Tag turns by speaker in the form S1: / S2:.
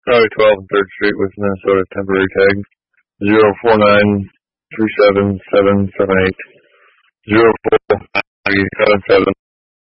S1: Highway 12 and 3rd Street, West Minnesota, temporary tag 049377778 04977.